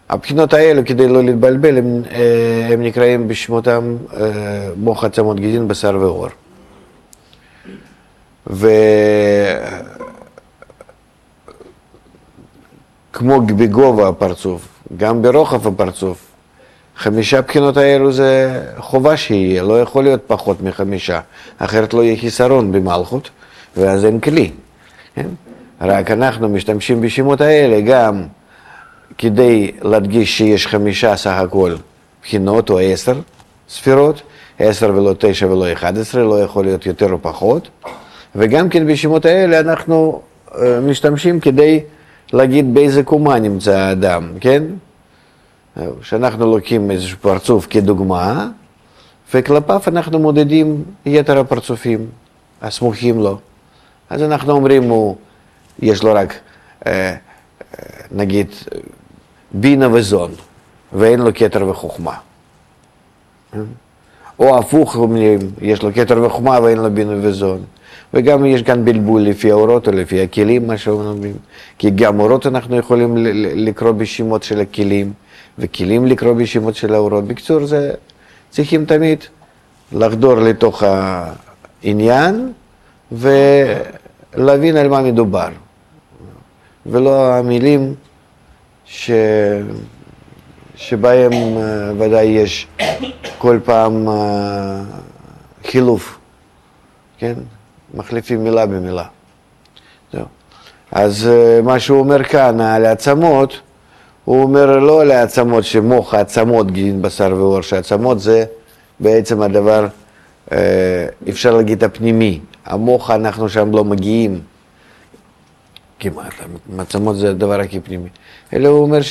הבחינות האלה, כדי לא להתבלבל, הם נקראים בשמותם מוח, עצמות, גידין, בשר ועור. וכמו בגובה הפרצוף, גם ברוחב הפרצוף, 5 בחינות האלו זה חובה שיהיה, לא יכול להיות פחות מ5, אחרת לא יהיה חיסרון במלכות, ואז אין כלי. כן? רק אנחנו משתמשים בשמות האלה גם כדי להדגיש שיש 5 סך הכל בחינות או 10 ספירות, 10 ולא 9 ולא 11, לא יכול להיות יותר או פחות, וגם כן בשמות האלה אנחנו משתמשים כדי להגיד באיזה קומה נמצא האדם, כן? שאנחנו לוקחים איזשהו פרצוף כדוגמה, וכלפיו אנחנו מודדים יתר הפרצופים, הסמוכים לו. אז אנחנו אומרים, יש לו רק, נגיד, בינה וזון, ואין לו כתר וחוכמה. או הפוך, יש לו כתר וחוכמה ואין לו בינה וזון. וגם יש כאן בלבול לפי האורות או לפי הכלים, מה שאומרים. כי גם אורות אנחנו יכולים לקרוא בשמות של הכלים, וכלים לקרוא בשמות של האורות. בקצור, צריכים תמיד לחדור לתוך העניין ולהבין על מה מדובר. ולא המילים שבהם ודאי יש כל פעם חילוף, כן? מחליפים מילה במילה. אז מה שהוא אומר כאן על העצמות, הוא אומר לא על העצמות שמוח העצמות גידין בשר ועור, שהעצמות זה בעצם הדבר, אפשר להגיד הפנימי. המוח אנחנו שם לא מגיעים כמעט, העצמות זה הדבר הכי פנימי. אלא הוא אומר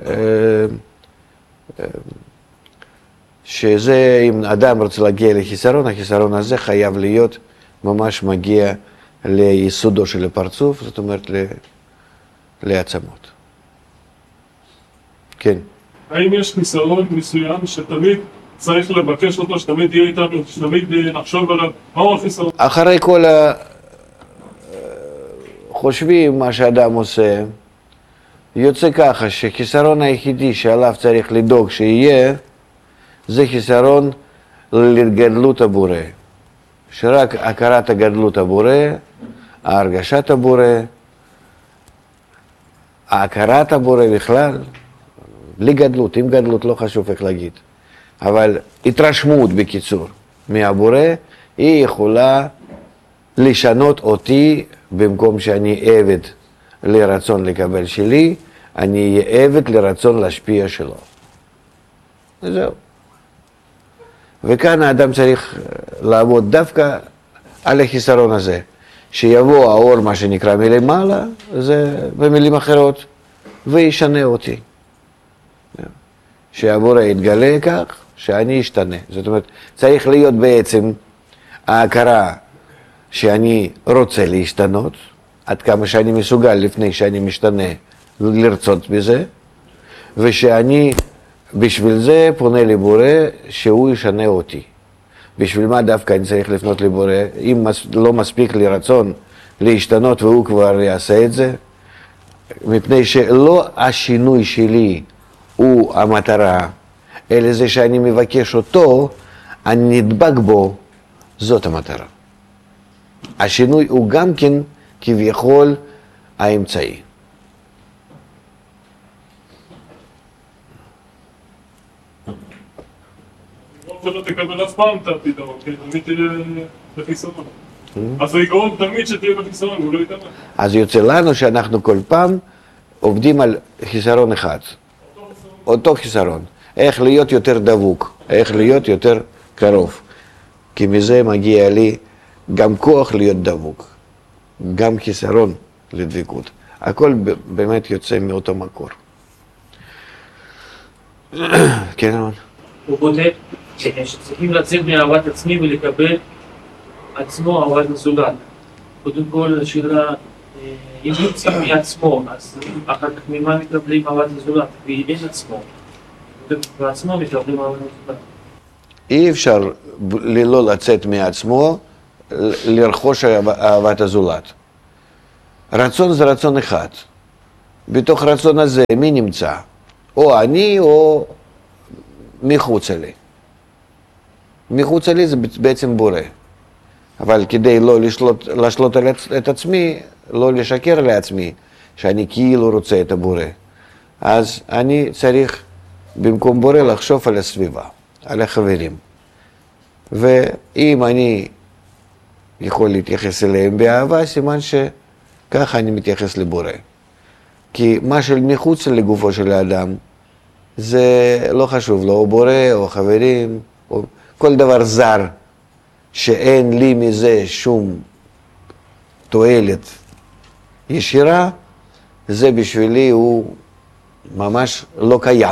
שזה, אם אדם רוצה להגיע לחיסרון, החיסרון הזה חייב להיות ממש מגיע ליסודו של הפרצוף, זאת אומרת לעצמות. כן. האם יש חיסרון מסוים שתמיד צריך לבקש אותו, שתמיד יהיה איתנו, שתמיד נחשוב עליו, מהו החיסרון? אחרי כל חושבים מה שאדם עושה, יוצא ככה שחיסרון היחידי שעליו צריך לדאוג שיהיה, זה חיסרון לגדלות הבורא. שרק הכרת הגדלות הבורא, ההרגשת הבורא, ההכרת הבורא בכלל, בלי גדלות, עם גדלות לא חשוב איך להגיד, אבל התרשמות בקיצור מהבורא, היא יכולה לשנות אותי, במקום שאני עבד לרצון לקבל שלי, אני אהיה עבד לרצון להשפיע שלו. וזהו. וכאן האדם צריך לעבוד דווקא על החיסרון הזה, שיבוא האור מה שנקרא מלמעלה, זה במילים אחרות, וישנה אותי. שהבורא יתגלה כך, שאני אשתנה. זאת אומרת, צריך להיות בעצם ההכרה שאני רוצה להשתנות, עד כמה שאני מסוגל לפני שאני משתנה לרצות בזה, ושאני בשביל זה פונה לבורא שהוא ישנה אותי. בשביל מה דווקא אני צריך לפנות לבורא? אם לא מספיק לי רצון להשתנות והוא כבר יעשה את זה, מפני שלא השינוי שלי הוא המטרה, אלא זה שאני מבקש אותו, אני נדבק בו, זאת המטרה. השינוי הוא גם כן כביכול האמצעי. שלא תקבל אף פעם את הפתרון, כן? תמיד תהיה בחיסרון. אז זה יגרום תמיד שתהיה בחיסרון, הוא לא יתאמן. אז יוצא לנו שאנחנו כל פעם עובדים על חיסרון אחד. אותו חיסרון. איך להיות יותר דבוק, איך להיות יותר קרוב. כי מזה מגיע לי גם כוח להיות דבוק, גם חיסרון לדבקות. הכל באמת יוצא מאותו מקור. כן, אבל? הוא בודק שצריכים לצאת מאהבת עצמי ולקבל עצמו אהבת הזולת. קודם כל, השאלה, אם יוצאים מעצמו, אז אחר כך ממה מקבלים אהבת הזולת? ואין עצמו. בעצמו מקבלים אהבת הזולת. אי אפשר לא לצאת מעצמו, לרכוש אהבת הזולת. רצון זה רצון אחד. בתוך רצון הזה, מי נמצא? או אני או מחוץ לי. מחוץ לי זה בעצם בורא. אבל כדי לא לשלוט את עצמי, לא לשקר לעצמי, שאני כאילו רוצה את הבורא, אז אני צריך במקום בורא לחשוב על הסביבה, על החברים. ואם אני יכול להתייחס אליהם באהבה, סימן שככה אני מתייחס לבורא. כי מה של מחוץ לגופו של האדם, זה לא חשוב, לא בורא או חברים, או כל דבר זר, שאין לי מזה שום תועלת ישירה, זה בשבילי הוא ממש לא קיים.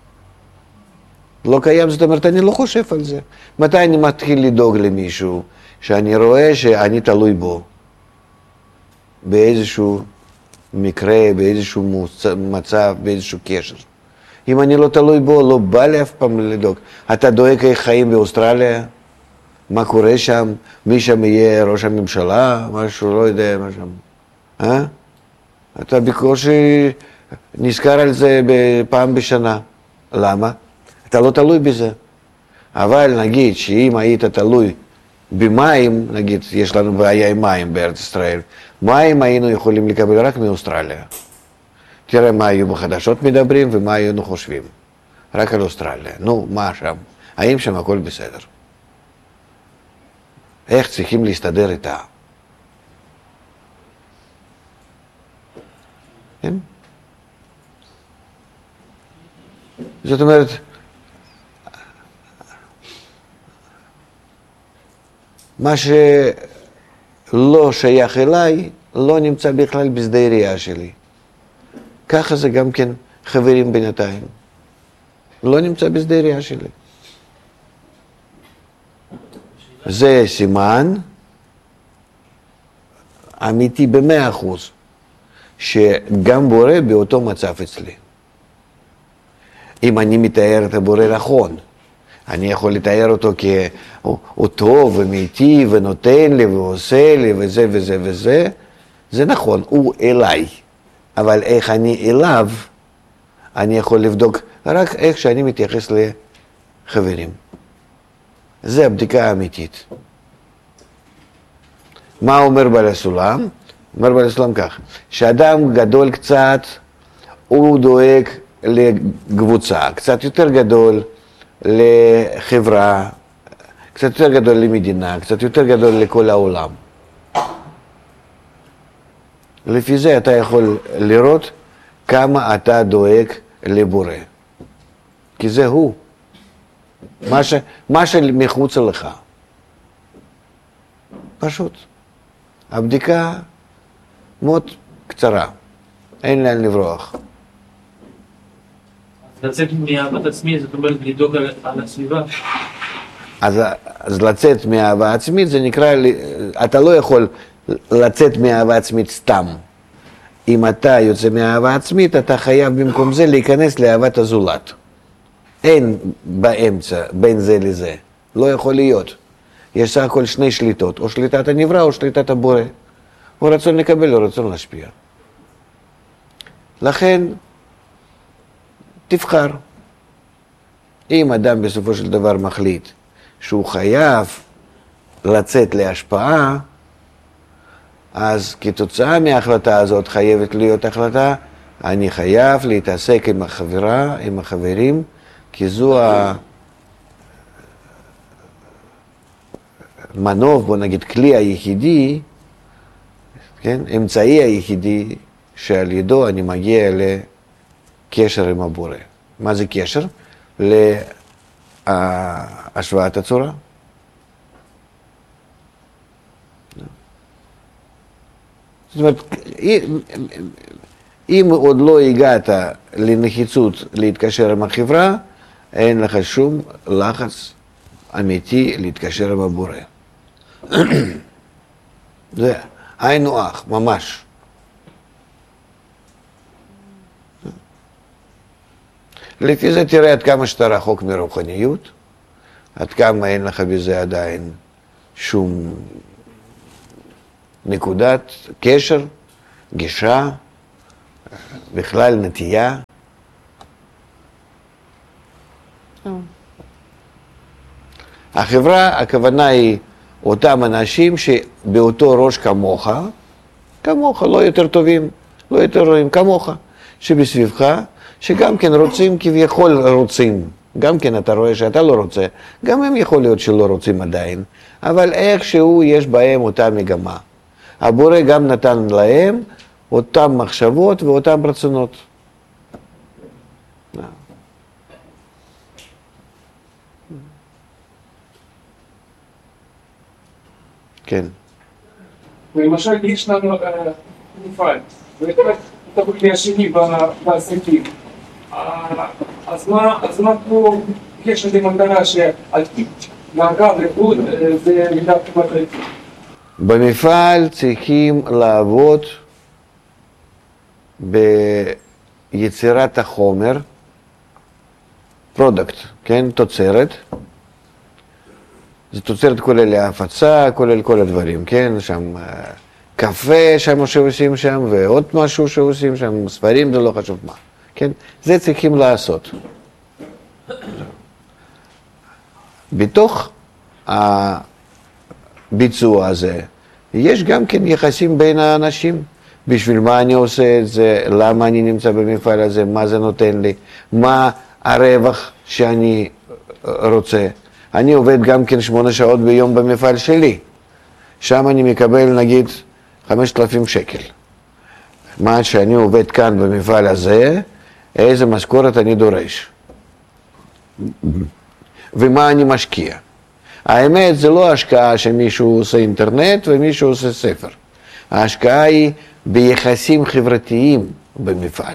לא קיים, זאת אומרת, אני לא חושב על זה. מתי אני מתחיל לדאוג למישהו שאני רואה שאני תלוי בו, באיזשהו מקרה, באיזשהו מצב, באיזשהו קשר. אם אני לא תלוי בו, לא בא לי אף פעם לדאוג. אתה דואג איך חיים באוסטרליה? מה קורה שם? מי שם יהיה ראש הממשלה? משהו, לא יודע מה שם. אתה בקושי נזכר על זה פעם בשנה. למה? אתה לא תלוי בזה. אבל נגיד שאם היית תלוי במים, נגיד יש לנו בעיה עם מים בארץ ישראל, מים היינו יכולים לקבל רק מאוסטרליה. תראה מה היו בחדשות מדברים ומה היינו חושבים. רק על אוסטרליה. נו, מה שם? האם שם הכל בסדר? איך צריכים להסתדר איתה? כן? זאת אומרת, מה שלא שייך אליי, לא נמצא בכלל בשדה ראייה שלי. ככה זה גם כן חברים בינתיים. לא נמצא בשדה ראייה שלי. זה סימן אמיתי ב100%, שגם בורא באותו מצב אצלי. אם אני מתאר את הבורא נכון, אני יכול לתאר אותו הוא טוב ומיטיב ונותן לי ועושה לי וזה וזה וזה, זה נכון, הוא אליי. אבל איך אני אליו, אני יכול לבדוק רק איך שאני מתייחס לחברים. זה הבדיקה האמיתית. מה אומר בעל הסולם? אומר בעל הסולם כך, שאדם גדול קצת, הוא דואג לקבוצה, קצת יותר גדול לחברה, קצת יותר גדול למדינה, קצת יותר גדול לכל העולם. לפי זה אתה יכול לראות כמה אתה דואג לבורא. כי זה הוא. מה שמחוץ לך. פשוט. הבדיקה מאוד קצרה. אין לאן לברוח. לצאת מאהבת עצמית, זאת אומרת לדאוג על הסביבה. אז לצאת מאהבה עצמית זה נקרא, אתה לא יכול לצאת מאהבה עצמית סתם. אם אתה יוצא מאהבה עצמית, אתה חייב במקום זה להיכנס לאהבת הזולת. אין באמצע בין זה לזה. לא יכול להיות. יש סך הכל שני שליטות, או שליטת הנברא או שליטת הבורא. הוא רצון לקבל או רצון להשפיע. לכן, תבחר. אם אדם בסופו של דבר מחליט שהוא חייב לצאת להשפעה, אז כתוצאה מההחלטה הזאת חייבת להיות החלטה, אני חייב להתעסק עם החברה, עם החברים, כי זו המנוף, בוא נגיד, כלי היחידי, כן? אמצעי היחידי שעל ידו אני מגיע לקשר עם הבורא. מה זה קשר? להשוואת הצורה. זאת אומרת, אם עוד לא הגעת לנחיצות להתקשר עם החברה, אין לך שום לחץ אמיתי להתקשר עם הבורא. זה היינו אח, ממש. לפי זה תראה עד כמה שאתה רחוק מרוחניות, עד כמה אין לך בזה עדיין שום נקודת קשר, גישה, בכלל נטייה. החברה, הכוונה היא אותם אנשים שבאותו ראש כמוך, לא יותר טובים, לא יותר רואים כמוך, שבסביבך, שגם כן רוצים, כביכול רוצים, גם כן אתה רואה שאתה לא רוצה, גם הם יכול להיות שלא רוצים עדיין, אבל איכשהו יש בהם אותה מגמה. הבורא גם נתן להם אותם מחשבות ואותם רצונות. כן. למשל, יש לנו מפעל, ואתה בכלי השני בעסקים. אז מה פה יש לזה מטרה שהגב לחוד זה מידת כמעט. במפעל צריכים לעבוד ביצירת החומר, פרודקט, כן, תוצרת. זה תוצרת כולל ההפצה, כולל כל הדברים, כן, שם קפה שם שעושים שם, ועוד משהו שעושים שם, ספרים, זה לא חשוב מה, כן, זה צריכים לעשות. בתוך הביצוע הזה, יש גם כן יחסים בין האנשים, בשביל מה אני עושה את זה, למה אני נמצא במפעל הזה, מה זה נותן לי, מה הרווח שאני רוצה. אני עובד גם כן 8 שעות ביום במפעל שלי, שם אני מקבל נגיד 5,000 שקל. מה שאני עובד כאן במפעל הזה, איזה משכורת אני דורש. ומה אני משקיע. האמת זה לא השקעה שמישהו עושה אינטרנט ומישהו עושה ספר. ההשקעה היא ביחסים חברתיים במפעל.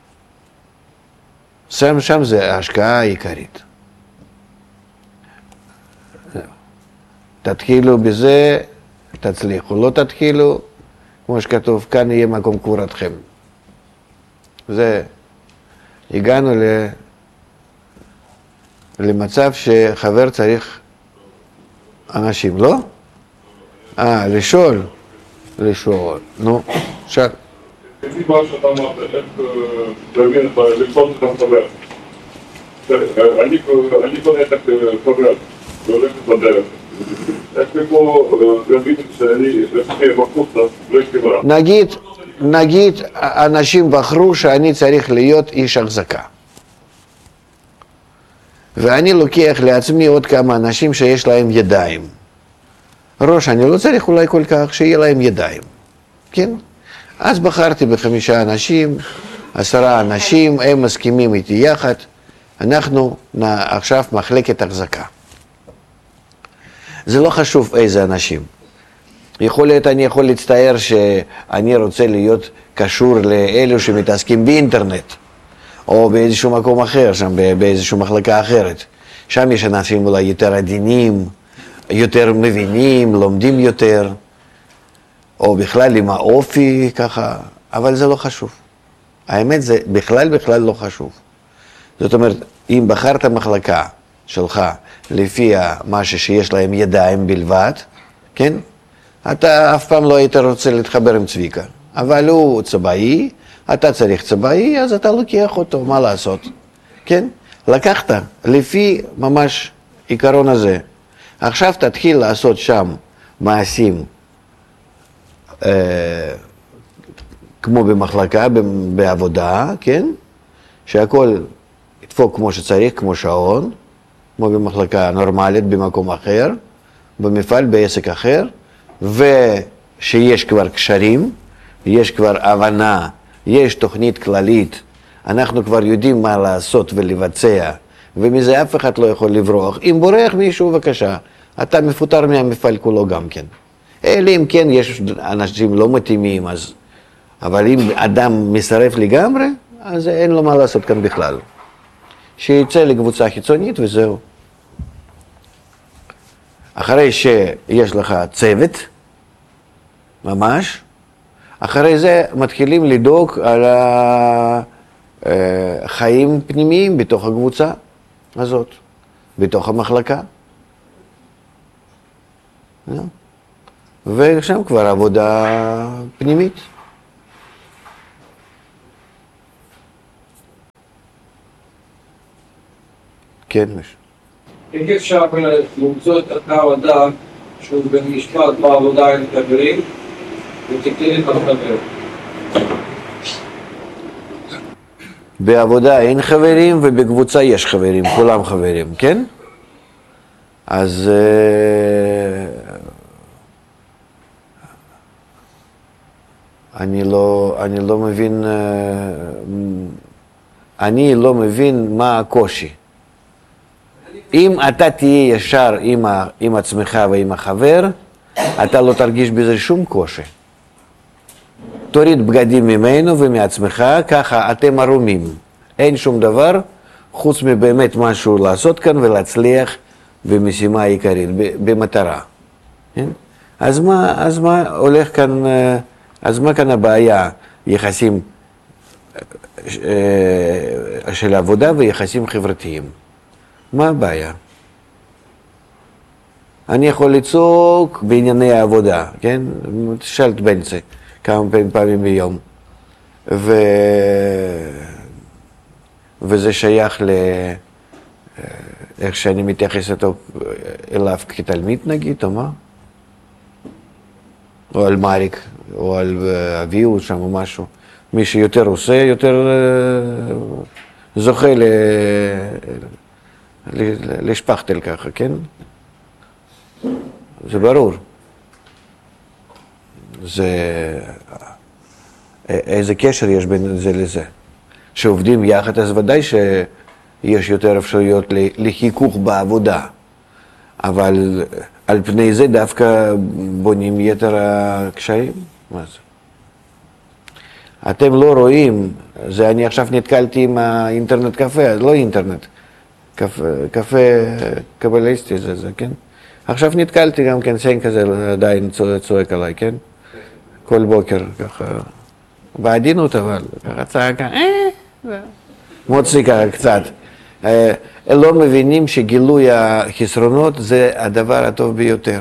שם זה ההשקעה העיקרית. תתחילו בזה, תצליחו. לא תתחילו, כמו שכתוב, כאן יהיה מקום קבורתכם. זה, הגענו למצב שחבר צריך אנשים, לא? לשאול. נו, שאל. לפי מה שאתה אמרת, איך להבין לפנות את החבר. אני קונה את החבר, והולכת בדרך. איך מפה להבין שאני לפני בחוצה, לא חברה. נגיד, אנשים בחרו שאני צריך להיות איש החזקה. ואני לוקח לעצמי עוד כמה אנשים שיש להם ידיים. ראש אני לא צריך אולי כל כך שיהיה להם ידיים, כן? אז בחרתי ב5 אנשים, 10 אנשים, הם מסכימים איתי יחד, אנחנו עכשיו מחלקת החזקה. זה לא חשוב איזה אנשים. יכול להיות, אני יכול להצטער שאני רוצה להיות קשור לאלו שמתעסקים באינטרנט, או באיזשהו מקום אחר, שם באיזשהו מחלקה אחרת. שם יש אנשים אולי יותר עדינים, יותר מבינים, לומדים יותר, או בכלל עם האופי ככה, אבל זה לא חשוב. האמת זה בכלל לא חשוב. זאת אומרת, אם בחרת מחלקה שלך לפי משהו שיש להם ידיים בלבד, כן? אתה אף פעם לא היית רוצה להתחבר עם צביקה, אבל הוא צבאי, אתה צריך צבאי, אז אתה לוקח אותו, מה לעשות? כן? לקחת לפי ממש עיקרון הזה. עכשיו תתחיל לעשות שם מעשים כמו במחלקה, בעבודה, כן? שהכל ידפוק כמו שצריך, כמו שעון, כמו במחלקה נורמלית, במקום אחר, במפעל, בעסק אחר, ושיש כבר קשרים, יש כבר הבנה, יש תוכנית כללית, אנחנו כבר יודעים מה לעשות ולבצע, ומזה אף אחד לא יכול לברוח. אם בורח מישהו, בבקשה, אתה מפוטר מהמפעל כולו גם כן. אלא אם כן יש אנשים לא מתאימים, אז... אבל אם אדם מסרב לגמרי, אז אין לו מה לעשות כאן בכלל. שיצא לקבוצה חיצונית וזהו. אחרי שיש לך צוות, ממש, אחרי זה מתחילים לדאוג על החיים פנימיים בתוך הקבוצה הזאת, בתוך המחלקה. ושם כבר עבודה פנימית. כן, איך אפשר למצוא את הקו אדם שהוא במשפט בעבודה עם חברים ותקטין את החבר? בעבודה אין חברים ובקבוצה יש חברים, כולם חברים, כן? אז אני לא מבין מה הקושי. אם אתה תהיה ישר עם עצמך ועם החבר, אתה לא תרגיש בזה שום קושי. תוריד בגדים ממנו ומעצמך, ככה אתם ערומים. אין שום דבר חוץ מבאמת משהו לעשות כאן ולהצליח במשימה העיקרית, במטרה. כן? אז מה הולך כאן, אז מה כאן הבעיה? יחסים של עבודה ויחסים חברתיים. מה הבעיה? אני יכול לצעוק בענייני העבודה, כן? תשאל את בנצי כמה פעמים ביום. וזה שייך איך שאני מתייחס אליו כתלמיד נגיד, או מה? או על מריק, או על אביהו שם או משהו. מי שיותר עושה, יותר זוכה לשפכתל ככה, כן? זה ברור. איזה קשר יש בין זה לזה? שעובדים יחד, אז ודאי שיש יותר אפשרויות לחיכוך בעבודה. אבל על פני זה דווקא בונים יתר הקשיים? מה זה? אתם לא רואים, זה אני עכשיו נתקלתי עם האינטרנט קפה, לא אינטרנט, קפה קבליסטי זה, כן? עכשיו נתקלתי גם כן, סיין כזה עדיין צועק עליי, כן? כל בוקר ככה, בעדינות אבל, ככה צעקה, מוציא ככה קצת. לא מבינים שגילוי החסרונות זה הדבר הטוב ביותר.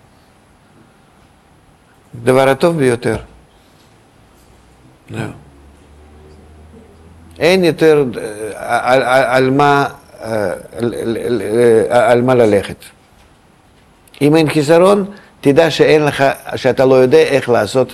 דבר הטוב ביותר. אין יותר על מה ללכת. אם אין חיסרון, תדע שאתה לא יודע איך לעשות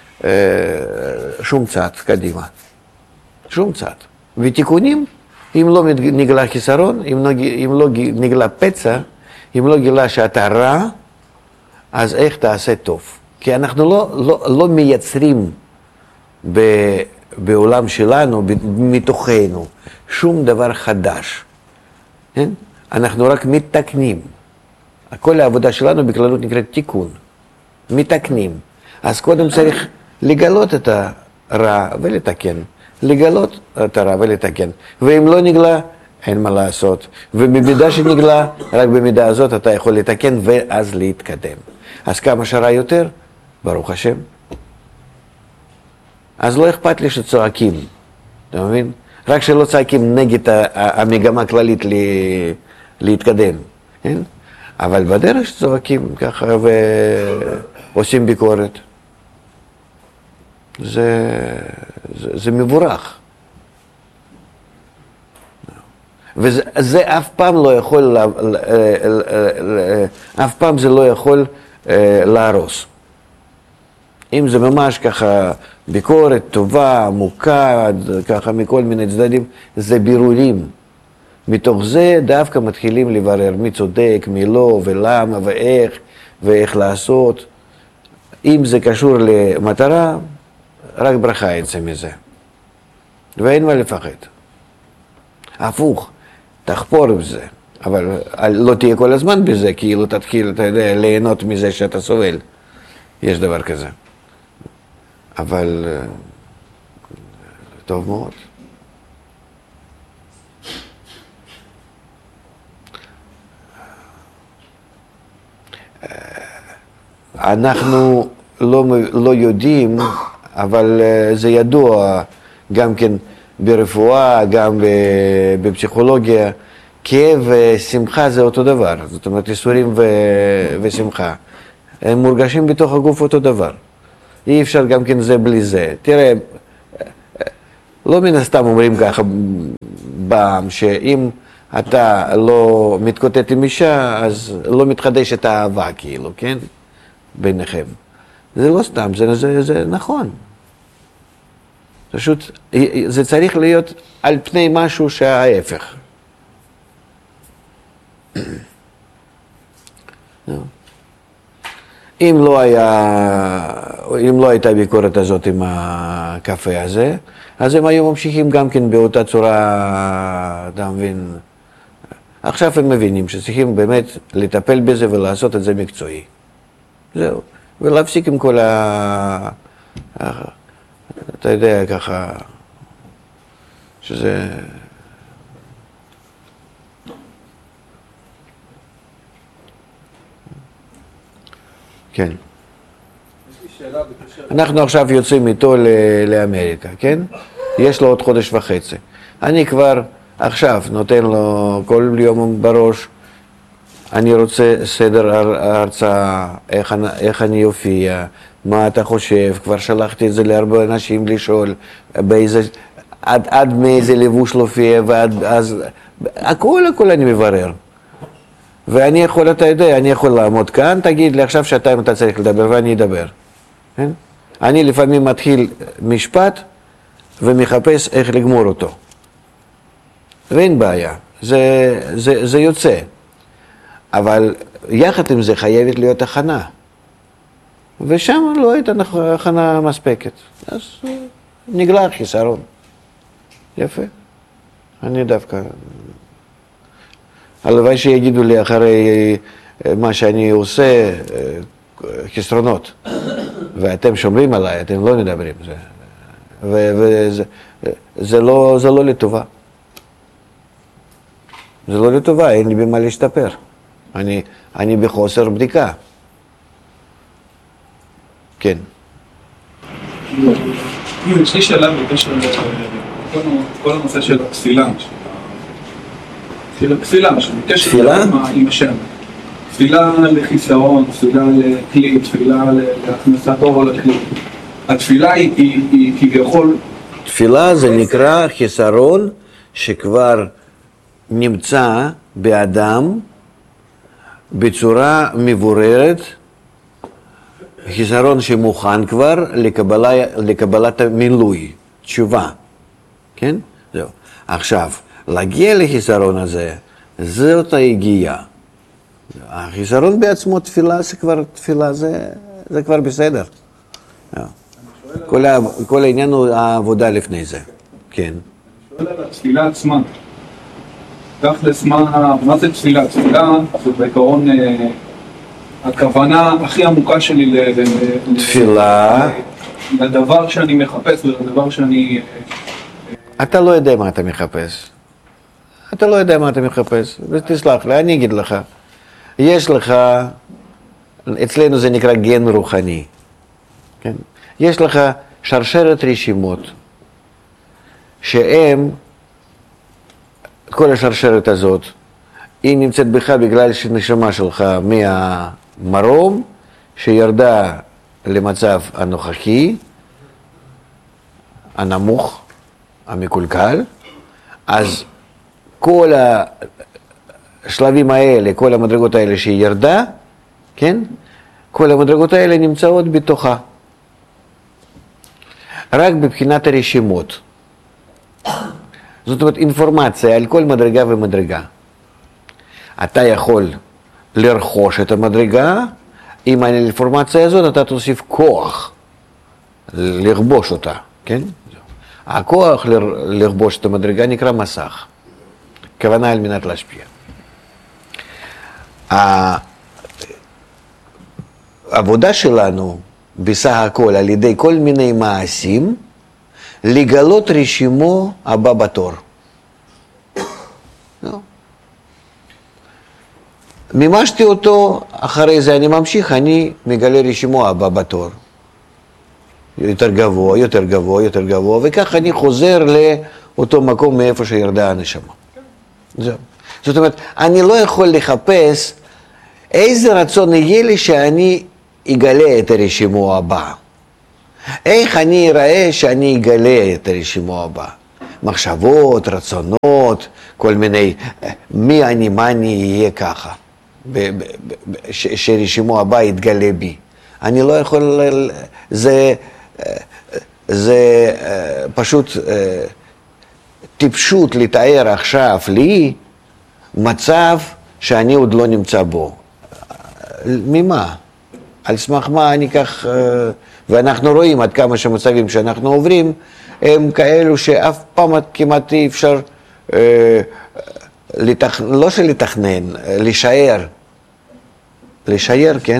שום צעד קדימה. שום צעד. ותיקונים, אם לא נגלה חיסרון, אם לא נגלה פצע, אם לא גילה שאתה רע, אז איך תעשה טוב? כי אנחנו לא מייצרים בעולם שלנו, מתוכנו, שום דבר חדש. כן? אנחנו רק מתקנים. כל העבודה שלנו בכללות נקראת תיקון. מתקנים. אז קודם צריך לגלות את הרע ולתקן. לגלות את הרע ולתקן. ואם לא נגלה, אין מה לעשות. ובמידה שנגלה, רק במידה הזאת אתה יכול לתקן ואז להתקדם. אז כמה שרע יותר? ברוך השם. אז לא אכפת לי שצועקים, אתה מבין? רק שלא צועקים נגד המגמה הכללית להתקדם, כן? אבל בדרך שצועקים ככה ועושים ביקורת. זה מבורך. וזה אף פעם לא יכול, אף פעם זה לא יכול להרוס. אם זה ממש ככה ביקורת טובה, עמוקה, ככה מכל מיני צדדים, זה בירורים. מתוך זה דווקא מתחילים לברר מי צודק, מי לא, ולמה, ואיך לעשות. אם זה קשור למטרה, רק ברכה יצא מזה. ואין מה לפחד. הפוך, תחפור בזה. אבל לא תהיה כל הזמן בזה, כאילו תתחיל, אתה יודע, ליהנות מזה שאתה סובל. יש דבר כזה. אבל טוב מאוד. אנחנו לא יודעים, אבל זה ידוע גם כן ברפואה, גם בפסיכולוגיה, כאב ושמחה זה אותו דבר. זאת אומרת, ייסורים ושמחה. הם מורגשים בתוך הגוף אותו דבר. אי אפשר גם כן זה בלי זה. תראה, לא מן הסתם אומרים ככה בעם, שאם אתה לא מתקוטט עם אישה, אז לא מתחדשת האהבה, כאילו, כן? ביניכם. זה לא סתם, זה נכון. פשוט, זה צריך להיות על פני משהו שההפך. אם לא הייתה ביקורת הזאת עם הקפה הזה, אז הם היו ממשיכים גם כן באותה צורה, אתה מבין? עכשיו הם מבינים שצריכים באמת לטפל בזה ולעשות את זה מקצועי. זהו. ולהפסיק עם כל אתה יודע, ככה, שזה... כן. אנחנו עכשיו יוצאים איתו לאמריקה, כן? יש לו עוד חודש וחצי. אני כבר עכשיו נותן לו כל יום בראש, אני רוצה סדר הרצאה, איך אני אופיע, מה אתה חושב, כבר שלחתי את זה להרבה אנשים לשאול, עד מאיזה לבוש להופיע, ועד אז, הכל אני מברר. ואני יכול, אתה יודע, אני יכול לעמוד כאן, תגיד לי עכשיו שעתיים אתה צריך לדבר ואני אדבר. כן? אני לפעמים מתחיל משפט ומחפש איך לגמור אותו. ואין בעיה, זה יוצא. אבל יחד עם זה חייבת להיות הכנה. ושם לא הייתה הכנה מספקת. אז נגלה חיסרון. יפה. אני דווקא... הלוואי שיגידו לי אחרי מה שאני עושה, חסרונות. ואתם שומרים עליי, אתם לא מדברים. וזה לא לטובה. זה לא לטובה, אין לי במה להשתפר. אני בחוסר בדיקה. כן. יש לי שאלה בקשר לכל הנושא של התפילה. תפילה, בקשר עם השם. תפילה לחיסרון, תפילה לכלי, תפילה להכנסת אור לכלי. התפילה היא כביכול... תפילה זה נקרא חיסרון שכבר נמצא באדם בצורה מבוררת, חיסרון שמוכן כבר לקבלת המילוי, תשובה, כן? זהו. עכשיו, להגיע לחיסרון הזה, זאת ההגיעה. החיסרון בעצמו תפילה, זה כבר בסדר. כל העניין הוא העבודה לפני זה, כן. אני שואל על התפילה עצמה. תכלס, מה זה תפילה? תפילה זה בעיקרון הכוונה הכי עמוקה שלי תפילה. לדבר שאני מחפש ולדבר שאני... אתה לא יודע מה אתה מחפש. אתה לא יודע מה אתה מחפש. ותסלח לי, אני אגיד לך. יש לך, אצלנו זה נקרא גן רוחני. כן? יש לך שרשרת רשימות שהם, כל השרשרת הזאת, היא נמצאת בך בגלל שנשמה שלך מהמרום שירדה למצב הנוכחי, הנמוך, המקולקל, אז כל השלבים האלה, כל המדרגות האלה שהיא ירדה, כן? כל המדרגות האלה נמצאות בתוכה. רק בבחינת הרשימות. זאת אומרת, אינפורמציה על כל מדרגה ומדרגה. אתה יכול לרכוש את המדרגה, עם האינפורמציה הזאת אתה תוסיף כוח לכבוש אותה, כן? הכוח לכבוש את המדרגה נקרא מסך. כוונה על מנת להשפיע. העבודה שלנו בסך הכל על ידי כל מיני מעשים, לגלות רשימו הבא בתור. מימשתי אותו, אחרי זה אני ממשיך, אני מגלה רשימו הבא בתור. יותר גבוה, יותר גבוה, יותר גבוה, וכך אני חוזר לאותו מקום מאיפה שירדה הנשמה. זהו. זאת אומרת, אני לא יכול לחפש איזה רצון יהיה לי שאני אגלה את הרשימו הבא. איך אני אראה שאני אגלה את הרשימו הבא? מחשבות, רצונות, כל מיני, מי אני, מה אני אהיה ככה, שרשימו הבא יתגלה בי. אני לא יכול, זה פשוט טיפשות לתאר עכשיו לי מצב שאני עוד לא נמצא בו. ממה? על סמך מה אני כך, ואנחנו רואים עד כמה שמצבים שאנחנו עוברים הם כאלו שאף פעם כמעט אי אפשר, לא שלתכנן, לשער, כן?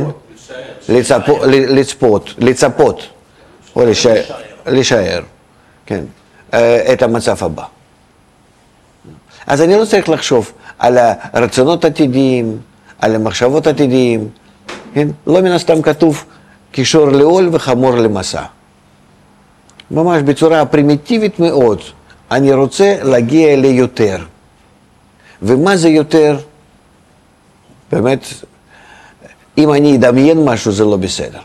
לצפות, או לשער, כן, את המצב הבא. אז אני לא צריך לחשוב על הרצונות עתידיים, על המחשבות עתידיים, כן? לא מן הסתם כתוב קישור לעול וחמור למסע. ממש בצורה פרימיטיבית מאוד, אני רוצה להגיע ליותר. ומה זה יותר? באמת, אם אני אדמיין משהו זה לא בסדר.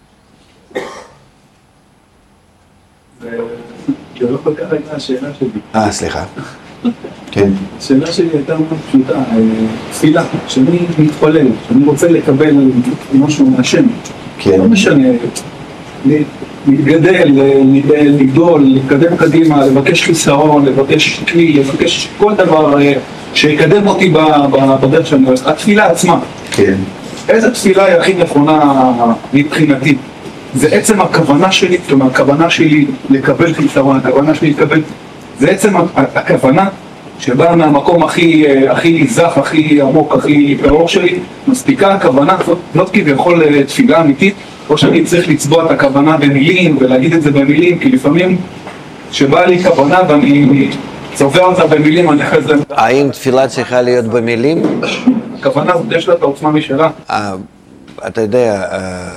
זה לא כל כך הייתה השאלה שלי. סליחה. כן. השאלה שלי הייתה מאוד פשוטה, תפילה, שאני מתפלל, שאני רוצה לקבל משהו מהשם. כן. לא משנה, להתגדל, לגדול, להתקדם קדימה, לבקש חיסרון, לבקש כלי, לבקש כל דבר שיקדם אותי בדרך שאני הולך. התפילה עצמה. כן. איזה תפילה היא הכי נכונה מבחינתי? זה עצם הכוונה שלי, כלומר, הכוונה שלי לקבל חיסרון, הכוונה שלי לקבל, זה עצם הכוונה שבאה מהמקום הכי זך, הכי עמוק, הכי קרוב שלי, מספיקה הכוונה, זאת כביכול תפילה אמיתית, או שאני צריך לצבוע את הכוונה במילים ולהגיד את זה במילים, כי לפעמים שבאה לי כוונה ואני צובע אותה במילים, אני אחרי זה... האם תפילה צריכה להיות במילים? הכוונה הזאת יש לה את העוצמה משלה. אתה יודע,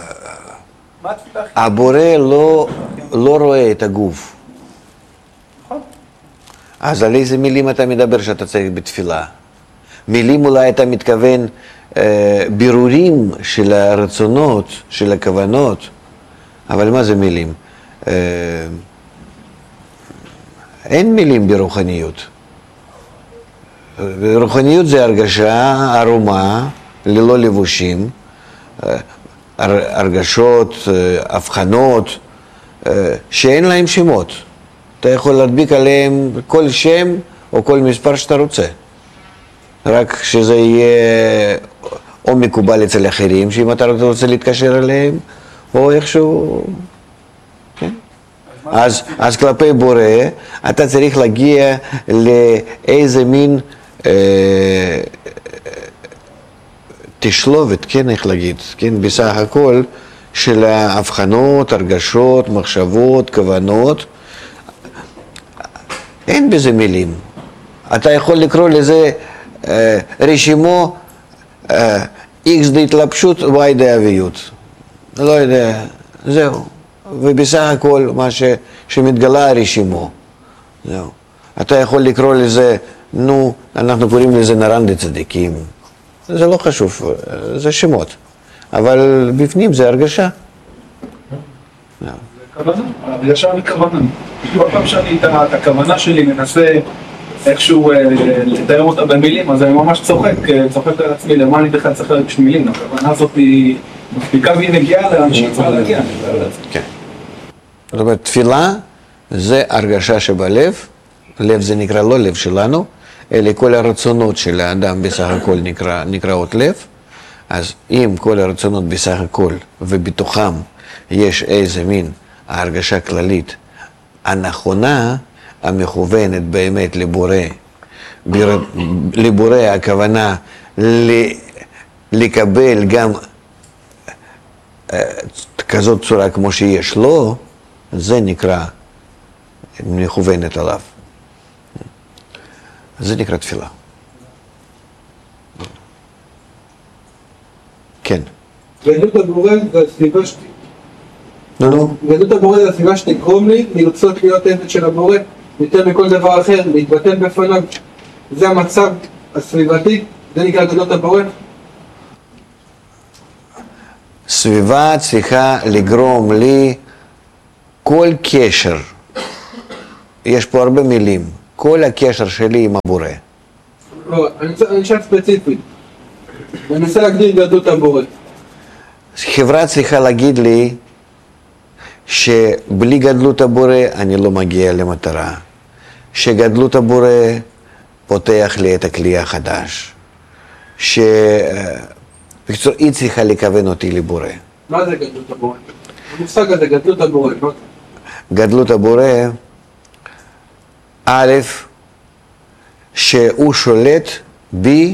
הבורא לא רואה את הגוף. אז על איזה מילים אתה מדבר שאתה צריך בתפילה? מילים אולי אתה מתכוון בירורים של הרצונות, של הכוונות, אבל מה זה מילים? אין מילים ברוחניות. רוחניות זה הרגשה ערומה, ללא לבושים, הרגשות, הבחנות, שאין להם שמות. אתה יכול להדביק עליהם כל שם או כל מספר שאתה רוצה. רק שזה יהיה או מקובל אצל אחרים, שאם אתה רוצה להתקשר אליהם, או איכשהו... כן? אז כלפי בורא, אתה צריך להגיע לאיזה מין תשלובת, כן, איך להגיד, כן, בסך הכל, של ההבחנות, הרגשות, מחשבות, כוונות, אין בזה מילים. אתה יכול לקרוא לזה רשימו X להתלבשות, Y דאביות. לא יודע, זהו. ובסך הכל מה שמתגלה הרשימו. זהו. אתה יכול לקרוא לזה, אנחנו קוראים לזה נרן דצדיקים. זה לא חשוב, זה שמות. אבל בפנים זה הרגשה. זה כוונה, הרגשה וכוונה. כל פעם שאני את הכוונה שלי מנסה איכשהו לתאר אותה במילים, אז אני ממש צוחק על עצמי, למה אני בכלל צריך להרגיש מילים. הכוונה הזאת היא מספיקה והיא מגיעה לאן שהיא צריכה להגיע. כן. זאת אומרת, תפילה זה הרגשה שבלב, לב זה נקרא לא לב שלנו, אלא כל הרצונות של האדם בסך הכל נקראות לב, אז אם כל הרצונות בסך הכל ובתוכם יש איזה מין ההרגשה כללית הנכונה, המכוונת באמת לבורא, לבורא הכוונה לקבל גם כזאת צורה כמו שיש לו, זה נקרא מכוונת עליו. זה נקרא תפילה. כן. גדלות הבורא זה הסביבה שלי. גדלות הבורא זה הסביבה שתגרום לי לרצות להיות עבד של הבורא יותר מכל דבר אחר, להתבטל בפניו. זה המצב הסביבתי, זה נקרא גדלות הבורא. סביבה צריכה לגרום לי כל קשר, יש פה הרבה מילים, כל הקשר שלי עם הבורא. לא, אני נשאר ספציפית. אני מנסה להגדיר גדלות הבורא. חברה צריכה להגיד לי שבלי גדלות הבורא אני לא מגיע למטרה. שגדלות הבורא פותח לי את הכלי החדש. בקיצור, היא צריכה לכוון אותי לבורא. מה זה גדלות הבורא? המושג הזה, גדלות הבורא. גדלות הבורא, א', שהוא שולט בי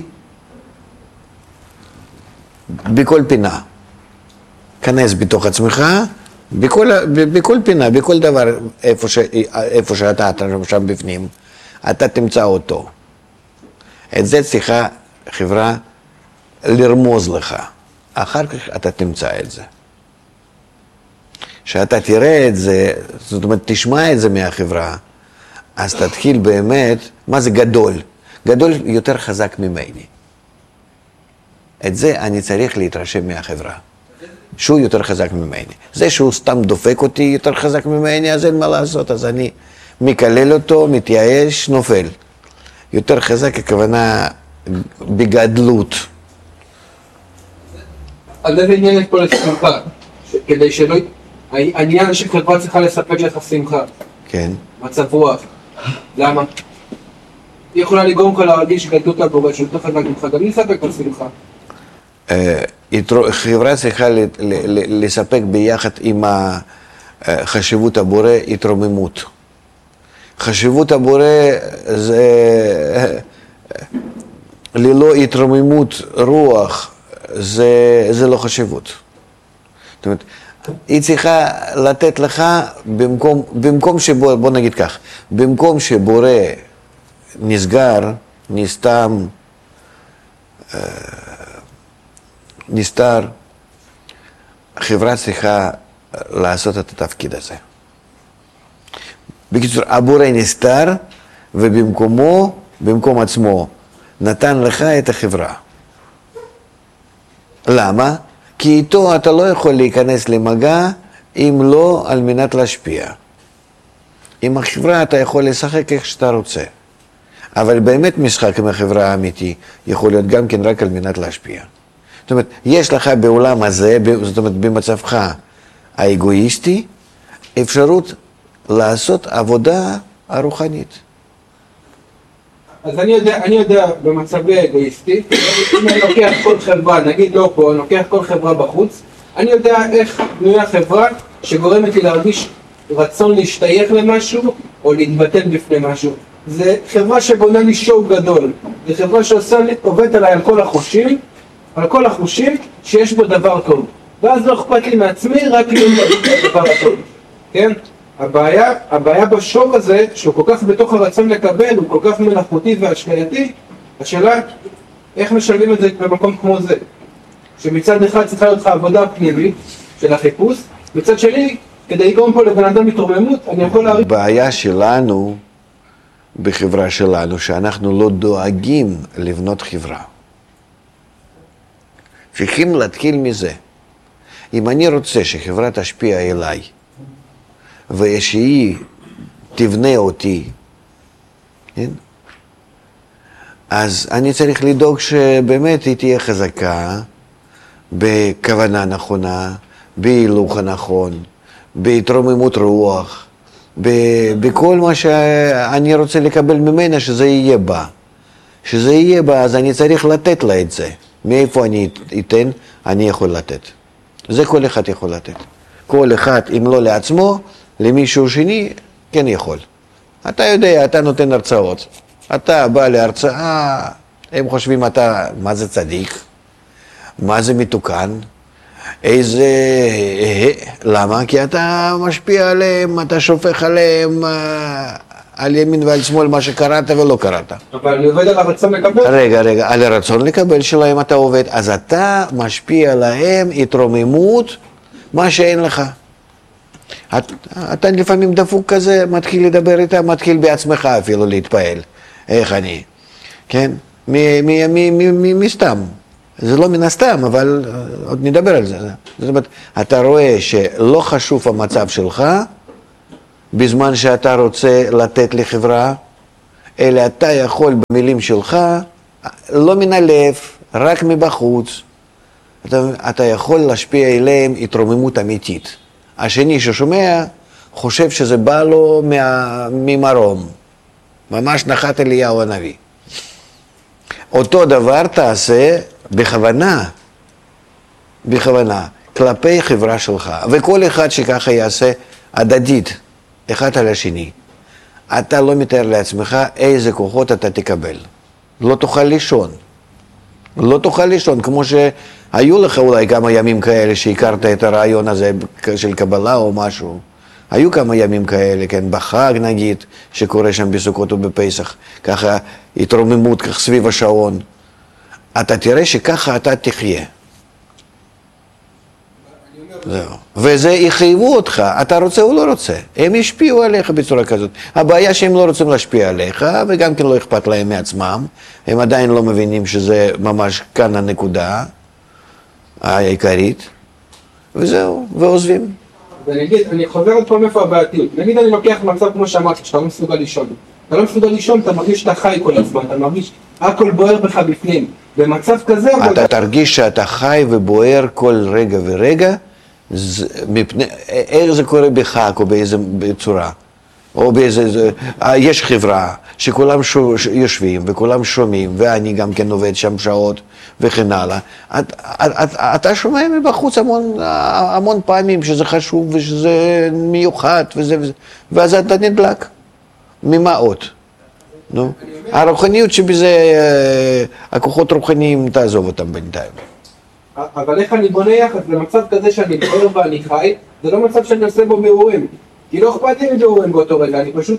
בכל פינה. כנס בתוך עצמך, בכל פינה, בכל דבר, איפה שאתה שם בפנים, אתה תמצא אותו. את זה צריכה חברה לרמוז לך. אחר כך אתה תמצא את זה. שאתה תראה את זה, זאת אומרת, תשמע את זה מהחברה, אז תתחיל באמת, מה זה גדול? גדול יותר חזק ממני. את זה אני צריך להתרשם מהחברה. שהוא יותר חזק ממני. זה שהוא סתם דופק אותי יותר חזק ממני, אז אין מה לעשות, אז אני מקלל אותו, מתייאש, נופל. יותר חזק הכוונה בגדלות. אז איזה עניין יש פה לשמחה? כדי שלא... העניין שחברה צריכה לספק לך שמחה. כן. מצב רוח. למה? היא יכולה לגרום לך להרגיש גדלות הבורא, שהוא יותר חזק ממך, גם לספק לך שמחה. חברה צריכה לספק ביחד עם חשיבות הבורא התרוממות. חשיבות הבורא זה ללא התרוממות רוח, זה לא חשיבות. זאת אומרת, היא צריכה לתת לך במקום שבורא, בוא נגיד כך, במקום שבורא נסגר, נסתר, החברה צריכה לעשות את התפקיד הזה. בקיצור, הבורא נסתר, ובמקומו, במקום עצמו, נתן לך את החברה. למה? כי איתו אתה לא יכול להיכנס למגע, אם לא על מנת להשפיע. עם החברה אתה יכול לשחק איך שאתה רוצה. אבל באמת משחק עם החברה האמיתי יכול להיות גם כן רק על מנת להשפיע. זאת אומרת, יש לך בעולם הזה, זאת אומרת, במצבך האגואיסטי, אפשרות לעשות עבודה הרוחנית. אז אני יודע במצבי אגואיסטי, אם אני לוקח כל חברה, נגיד לא פה, אני לוקח כל חברה בחוץ, אני יודע איך בנויה חברה שגורמת לי להרגיש רצון להשתייך למשהו או להתבטל בפני משהו. זה חברה שבונה לי שואו גדול, זה חברה שעובדת עליי על כל החושים שיש בו דבר טוב. ואז לא אכפת לי מעצמי, רק להיות דבר הטוב. כן? הבעיה בשוק הזה, שהוא כל כך בתוך הרצון לקבל, הוא כל כך מלאכותי והשקייתי, השאלה, איך משלבים את זה במקום כמו זה? שמצד אחד צריכה להיות לך עבודה פנימית של החיפוש, מצד שני, כדי לגרום פה לבן אדם מתרוממות, אני יכול להריץ... הבעיה שלנו, בחברה שלנו, שאנחנו לא דואגים לבנות חברה. צריכים להתחיל מזה. אם אני רוצה שחברה תשפיע אליי, ושהיא תבנה אותי, כן? אז אני צריך לדאוג שבאמת היא תהיה חזקה, בכוונה נכונה, בהילוך הנכון, בהתרוממות רוח, בכל מה שאני רוצה לקבל ממנה שזה יהיה בה. שזה יהיה בה, אז אני צריך לתת לה את זה. מאיפה אני אתן, אני יכול לתת. זה כל אחד יכול לתת. כל אחד, אם לא לעצמו, למישהו שני, כן יכול. אתה יודע, אתה נותן הרצאות. אתה בא להרצאה, הם חושבים אתה, מה זה צדיק? מה זה מתוקן? איזה... למה? כי אתה משפיע עליהם, אתה שופך עליהם על ימין ועל שמאל מה שקראת ולא קראת. אבל אני עובד על הרצון לקבל. רגע, על הרצון לקבל שלהם אתה עובד, אז אתה משפיע עליהם התרוממות, מה שאין לך. אתה לפעמים דפוק כזה, מתחיל לדבר איתם, מתחיל בעצמך אפילו להתפעל. איך אני? כן? מסתם. זה לא מן הסתם, אבל עוד נדבר על זה. זאת אומרת, אתה רואה שלא חשוב המצב שלך, בזמן שאתה רוצה לתת לחברה, אלא אתה יכול במילים שלך, לא מן הלב, רק מבחוץ, אתה יכול להשפיע אליהם התרוממות אמיתית. השני ששומע חושב שזה בא לו ממרום, ממש נחת אליהו הנביא. אותו דבר תעשה בכוונה, כלפי חברה שלך, וכל אחד שככה יעשה הדדית, אחד על השני. אתה לא מתאר לעצמך איזה כוחות אתה תקבל. לא תוכל לישון. לא תוכל לישון, כמו שהיו לך אולי כמה ימים כאלה שהכרת את הרעיון הזה של קבלה או משהו. היו כמה ימים כאלה, כן, בחג נגיד, שקורה שם בסוכות ובפסח, ככה התרוממות כך סביב השעון. אתה תראה שככה אתה תחיה. זהו. וזה יחייבו אותך, אתה רוצה או לא רוצה. הם ישפיעו עליך בצורה כזאת. הבעיה שהם לא רוצים להשפיע עליך, וגם כן לא אכפת להם מעצמם. הם עדיין לא מבינים שזה ממש כאן הנקודה העיקרית. וזהו, ועוזבים. ונגיד, אני חוזר עוד פעם איפה הבעייתיות. נגיד אני לוקח מצב כמו שאמרתי, שאתה לא מסוגל לישון. אתה לא מסוגל לישון, אתה מרגיש שאתה חי כל הזמן, אתה מרגיש הכל בוער בך בפנים. במצב כזה... אתה תרגיש שאתה חי ובוער כל רגע ורגע, איך זה קורה בחג או באיזה צורה, או באיזה, יש חברה שכולם יושבים וכולם שומעים, ואני גם כן עובד שם שעות וכן הלאה. אתה שומע מבחוץ המון פעמים שזה חשוב ושזה מיוחד וזה, ואז אתה נדלק. ממה עוד? נו? הרוחניות שבזה, הכוחות רוחניים, תעזוב אותם בינתיים. אבל איך אני בונה יחד במצב כזה שאני בוער ואני חי, זה לא מצב שאני עושה בו בירורים. כי לא אכפת לי מבירורים באותו רגע, אני פשוט...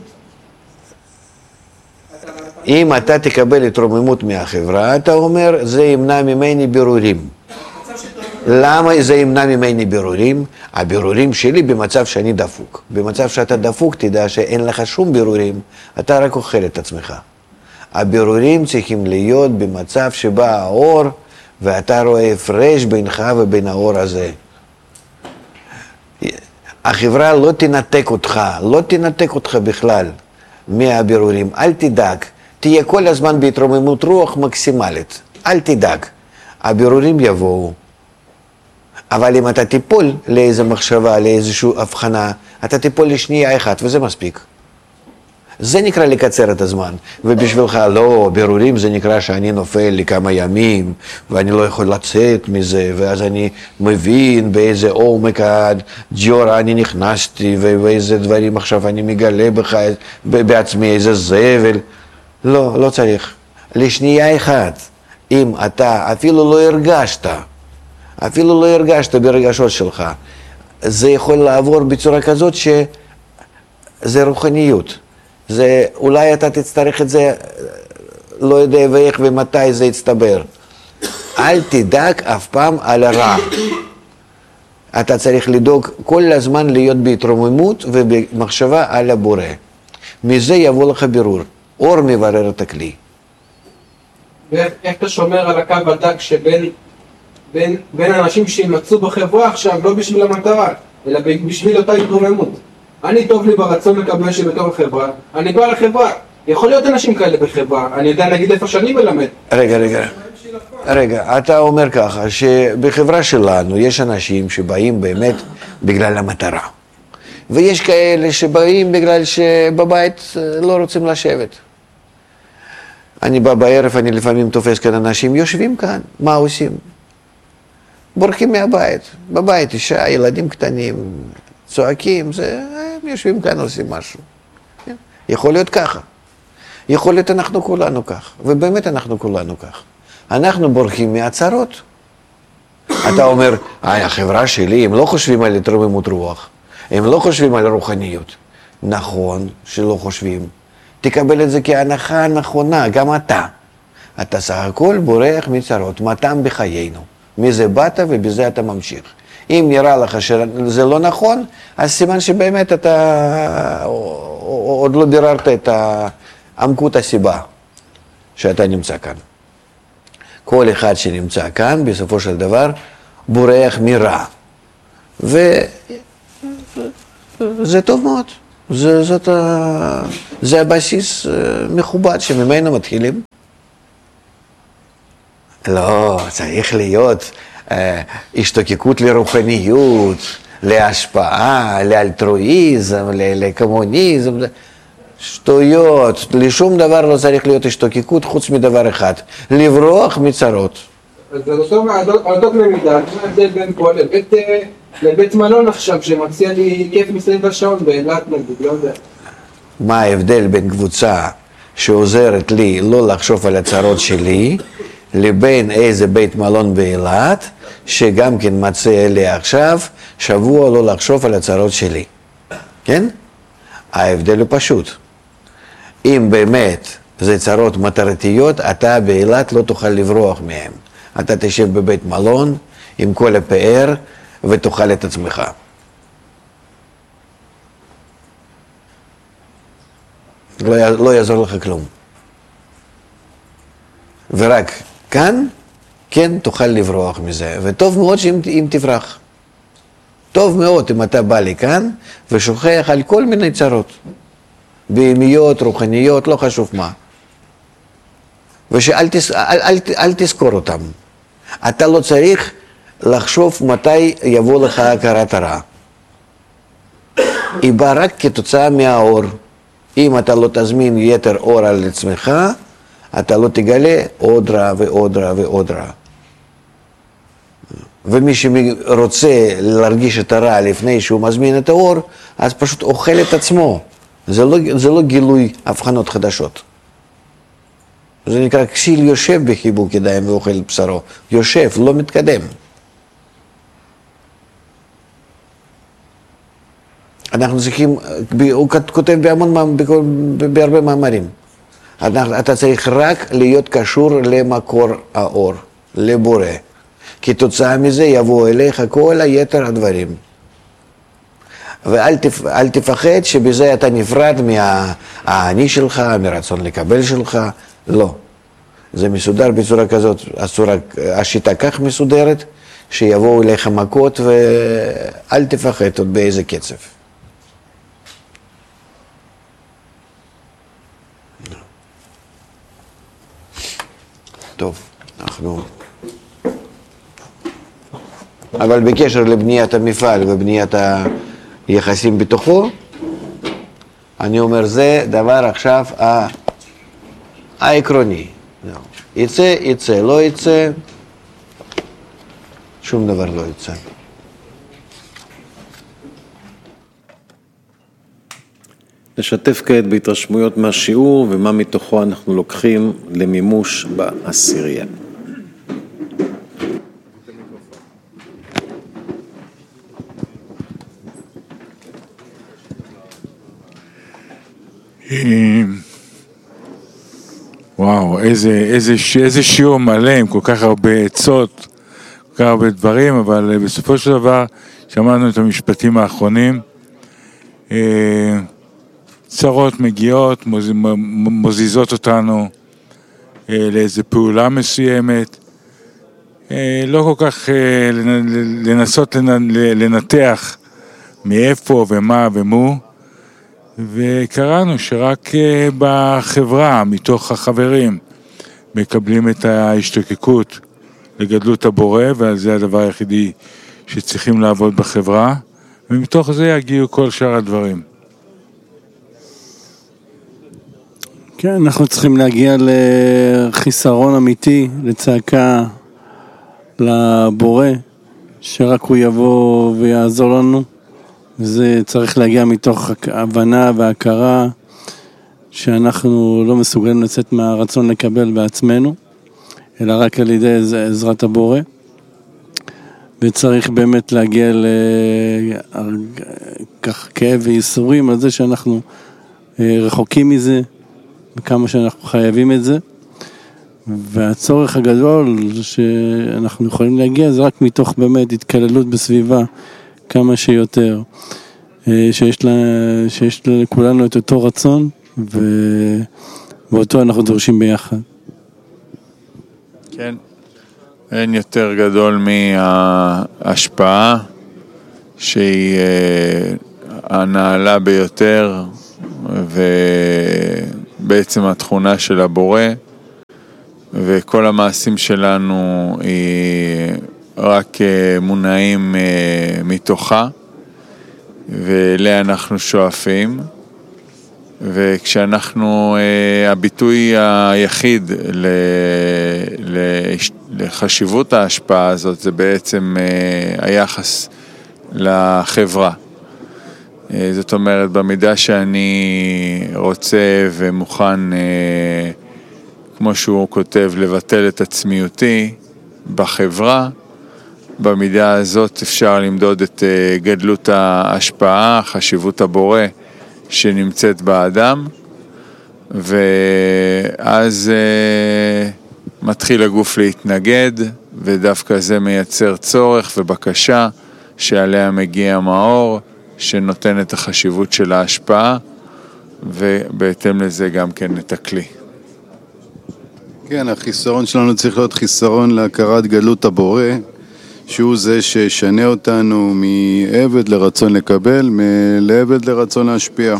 אם אתה תקבל התרוממות מהחברה, אתה אומר, זה ימנע ממני בירורים. למה זה ימנע ממני בירורים? הבירורים שלי במצב שאני דפוק. במצב שאתה דפוק, תדע שאין לך שום בירורים, אתה רק אוכל את עצמך. הבירורים צריכים להיות במצב שבא האור, ואתה רואה הפרש בינך ובין האור הזה. החברה לא תנתק אותך בכלל מהבירורים. אל תדאג, תהיה כל הזמן בהתרוממות רוח מקסימלית. אל תדאג, הבירורים יבואו. אבל אם אתה תיפול לאיזו מחשבה, לאיזושהי הבחנה, אתה תיפול לשנייה אחת, וזה מספיק. זה נקרא לקצר את הזמן, ובשבילך לא, בירורים זה נקרא שאני נופל לכמה ימים, ואני לא יכול לצאת מזה, ואז אני מבין באיזה עומק הג'ורה אני נכנסתי, ואיזה דברים עכשיו אני מגלה בעצמי, איזה זבל. לא, לא צריך. לשנייה אחת, אם אתה אפילו לא הרגשת ברגשות שלך, זה יכול לעבור בצורה כזאת שזה רוחניות. זה, אולי אתה תצטרך את זה, לא יודע ואיך ומתי זה יצטבר. אל תדאג אף פעם על הרע. אתה צריך לדאוג כל הזמן להיות בהתרוממות ובמחשבה על הבורא. מזה יבוא לך בירור. אור מברר את הכלי. ואיך אתה שומר על הקו הדק שבין אנשים שימצאו בחברה עכשיו, לא בשביל המטרה, אלא בשביל אותה התרוממות. אני טוב לי ברצון לקבל שבתור החברה, אני בא לחברה. יכול להיות אנשים כאלה בחברה, אני יודע נגיד איפה שאני מלמד. רגע, אתה אומר ככה, שבחברה שלנו יש אנשים שבאים באמת בגלל המטרה. ויש כאלה שבאים בגלל שבבית לא רוצים לשבת. אני בא בערב, אני לפעמים תופס כאן אנשים, יושבים כאן, מה עושים? בורחים מהבית, בבית אישה, ילדים קטנים, צועקים, הם יושבים כאן, עושים משהו. יכול להיות ככה. יכול להיות אנחנו כולנו כך, ובאמת אנחנו כולנו כך. אנחנו בורחים מהצרות. אתה אומר, החברה שלי, הם לא חושבים על התרוממות רוח, הם לא חושבים על רוחניות. נכון שלא חושבים. תקבל את זה כהנחה נכונה, גם אתה. אתה סך הכל בורח מצרות, מתם בחיינו. מזה באת ובזה אתה ממשיך. אם נראה לך שזה לא נכון, אז סימן שבאמת אתה עוד לא ביררת את עמקות הסיבה שאתה נמצא כאן. כל אחד שנמצא כאן, בסופו של דבר, בורח מרע. וזה טוב מאוד. זה הבסיס מכובד שממנו מתחילים. לא, צריך להיות השתוקקות לרוחניות, להשפעה, לאלטרואיזם, לקומוניזם. שטויות, לשום דבר לא צריך להיות השתוקקות חוץ מדבר אחד, לברוח מצרות. אז זה אותו במידה, מה ההבדל בין פה לבית מלון עכשיו שמציע לי כיף מסביב השעון באילת נגיד, לא יודע. מה ההבדל בין קבוצה שעוזרת לי לא לחשוב על הצרות שלי, לבין איזה בית מלון באילת, שגם כן מציע לי עכשיו שבוע לא לחשוב על הצרות שלי. כן? ההבדל הוא פשוט. אם באמת זה צרות מטרתיות, אתה באילת לא תוכל לברוח מהם. אתה תשב בבית מלון עם כל הפאר ותאכל את עצמך. לא יעזור לך כלום. ורק כאן, כן, תוכל לברוח מזה. וטוב מאוד אם תברח. טוב מאוד אם אתה בא לכאן ושוכח על כל מיני צרות. בהמיות, רוחניות, לא חשוב מה. ושאל תזכור אותם. אתה לא צריך לחשוב מתי יבוא לך הכרת הרע. היא באה רק כתוצאה מהאור. אם אתה לא תזמין יתר אור על עצמך, אתה לא תגלה עוד רע ועוד רע ועוד רע. ומי שרוצה להרגיש את הרע לפני שהוא מזמין את האור, אז פשוט אוכל את עצמו. זה לא גילוי הבחנות חדשות. זה נקרא כסיל יושב בחיבוק ידיים ואוכל בשרו. יושב, לא מתקדם. אנחנו צריכים, הוא כותב בהרבה מאמרים. אתה צריך רק להיות קשור למקור האור, לבורא. כתוצאה מזה יבוא אליך כל היתר הדברים. ואל תפחד שבזה אתה נפרד מהאני שלך, מרצון לקבל שלך. לא. זה מסודר בצורה כזאת, השיטה כך מסודרת, שיבואו אליך מכות ואל תפחד עוד באיזה קצב. טוב, אנחנו... אבל בקשר לבניית המפעל ובניית היחסים בתוכו, אני אומר, זה דבר עכשיו העקרוני. יצא, לא יצא, שום דבר לא יצא. נשתף כעת בהתרשמויות מהשיעור ומה מתוכו אנחנו לוקחים למימוש בעשירייה. וואו, איזה שיעור מלא עם כל כך הרבה עצות, כל כך הרבה דברים, אבל בסופו של דבר שמענו את המשפטים האחרונים. צרות מגיעות, מוזיזות אותנו לאיזו פעולה מסוימת, לא כל כך לנסות לנתח מאיפה ומה ומו, וקראנו שרק בחברה, מתוך החברים, מקבלים את ההשתוקקות לגדלות הבורא, ועל זה הדבר היחידי שצריכים לעבוד בחברה, ומתוך זה יגיעו כל שאר הדברים. כן, אנחנו צריכים להגיע לחיסרון אמיתי, לצעקה לבורא, שרק הוא יבוא ויעזור לנו. זה צריך להגיע מתוך הבנה והכרה שאנחנו לא מסוגלים לצאת מהרצון לקבל בעצמנו, אלא רק על ידי עזרת הבורא. וצריך באמת להגיע לכך כאב וייסורים על זה שאנחנו רחוקים מזה, וכמה שאנחנו חייבים את זה. והצורך הגדול שאנחנו יכולים להגיע זה רק מתוך באמת התקללות בסביבה כמה שיותר, שיש לכולנו את אותו רצון, ואותו אנחנו דורשים ביחד. כן, אין יותר גדול מההשפעה שהיא הנעלה ביותר, ובעצם התכונה של הבורא, וכל המעשים שלנו היא רק מונעים מתוכה, ואליה אנחנו שואפים. וכשאנחנו, הביטוי היחיד לחשיבות ההשפעה הזאת זה בעצם היחס לחברה. זאת אומרת, במידה שאני רוצה ומוכן, כמו שהוא כותב, לבטל את עצמיותי בחברה, במידה הזאת אפשר למדוד את גדלות ההשפעה, חשיבות הבורא שנמצאת באדם, ואז מתחיל הגוף להתנגד, ודווקא זה מייצר צורך ובקשה שעליה מגיע מאור, שנותן את החשיבות של ההשפעה, ובהתאם לזה גם כן את הכלי. כן, החיסרון שלנו צריך להיות חיסרון להכרת גדלות הבורא, שהוא זה ששנה אותנו מעבד לרצון לקבל, לעבד לרצון להשפיע.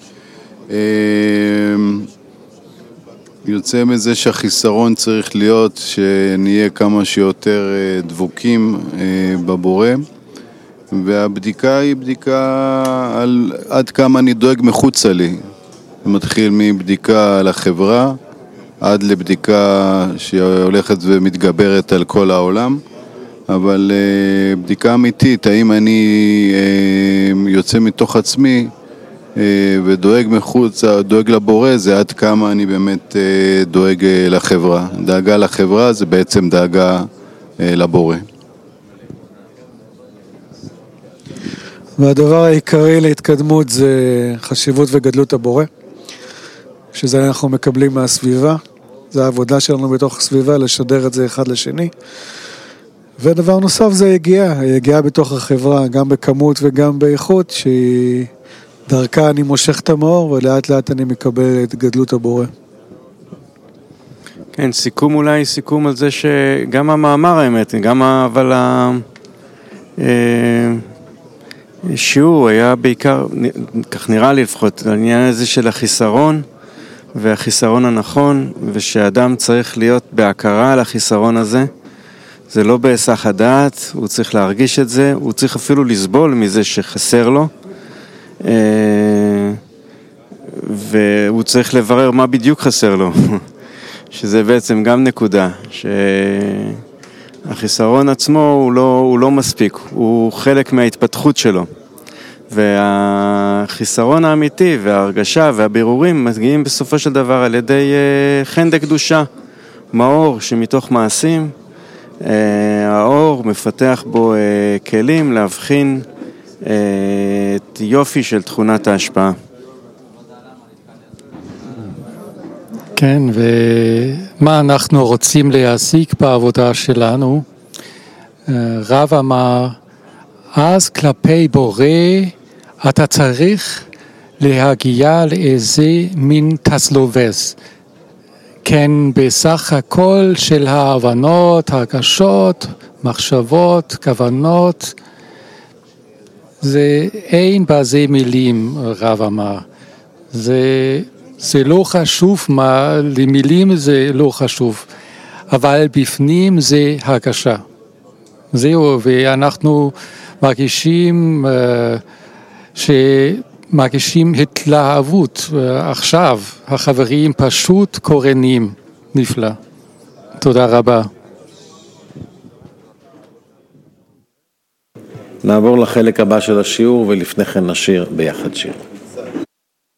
יוצא מזה שהחיסרון צריך להיות שנהיה כמה שיותר דבוקים בבורא, והבדיקה היא בדיקה על עד כמה אני דואג מחוצה לי. מתחיל מבדיקה על החברה, עד לבדיקה שהולכת ומתגברת על כל העולם, אבל בדיקה אמיתית, האם אני יוצא מתוך עצמי ודואג מחוץ, דואג לבורא, זה עד כמה אני באמת דואג לחברה. דאגה לחברה זה בעצם דאגה לבורא. והדבר העיקרי להתקדמות זה חשיבות וגדלות הבורא, שזה אנחנו מקבלים מהסביבה, זה העבודה שלנו בתוך הסביבה, לשדר את זה אחד לשני. ודבר נוסף זה היגיעה בתוך החברה, גם בכמות וגם באיכות, שהיא דרכה אני מושך את המאור, ולאט לאט אני מקבל את גדלות הבורא. כן, סיכום אולי, סיכום על זה שגם המאמר האמת, גם אבל השיעור היה בעיקר, כך נראה לי לפחות, העניין הזה של החיסרון, והחיסרון הנכון, ושאדם צריך להיות בהכרה על החיסרון הזה, זה לא בהיסח הדעת, הוא צריך להרגיש את זה, הוא צריך אפילו לסבול מזה שחסר לו, והוא צריך לברר מה בדיוק חסר לו, שזה בעצם גם נקודה, שהחיסרון עצמו הוא לא מספיק, הוא חלק מההתפתחות שלו, והחיסרון האמיתי וההרגשה והבירורים מגיעים בסופו של דבר על ידי חן דקדושה, מאור שמתוך מעשים, האור מפתח בו כלים להבחין את יופי של תכונת ההשפעה. כן, ומה אנחנו רוצים להשיג בעבודה שלנו? רב אמר, אז כלפי בורא אתה צריך להגיע לאיזה מין תסלובס. כן, בסך הכל של ההבנות, הרגשות, מחשבות, כוונות, זה אין בזה מילים, רב אמר. זה לא חשוב מה, למילים זה לא חשוב, אבל בפנים זה הרגשה. זהו, ואנחנו מרגישים מרגישים התלהבות עכשיו, החברים פשוט קורנים, נפלא. תודה רבה. נעבור לחלק הבא של השיעור ולפני כן נשיר ביחד שיר.